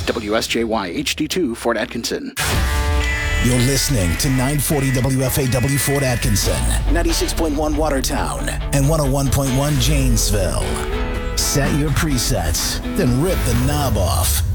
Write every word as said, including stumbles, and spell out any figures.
W S J Y H D two, Fort Atkinson. You're listening to nine forty W F A W Fort Atkinson, ninety-six point one Watertown, and one oh one point one Janesville. Set your presets, then rip the knob off.